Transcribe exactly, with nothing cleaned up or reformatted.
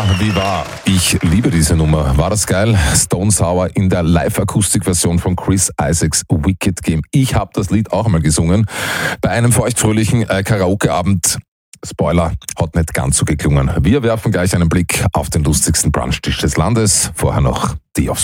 War wie war. Ich liebe diese Nummer. War das geil? Stone Sour in der Live-Akustik-Version von Chris Isaacs Wicked Game. Ich habe das Lied auch einmal gesungen bei einem feuchtfröhlichen äh, Karaoke-Abend. Spoiler, hat nicht ganz so geklungen. Wir werfen gleich einen Blick auf den lustigsten Brunchtisch des Landes. Vorher noch die aufs